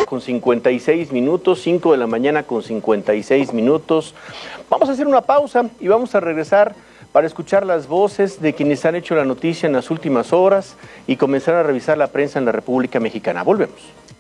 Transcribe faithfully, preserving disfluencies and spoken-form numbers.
con cincuenta y seis minutos, cinco de la mañana con cincuenta y seis minutos. Vamos a hacer una pausa y vamos a regresar para escuchar las voces de quienes han hecho la noticia en las últimas horas y comenzar a revisar la prensa en la República Mexicana. Volvemos.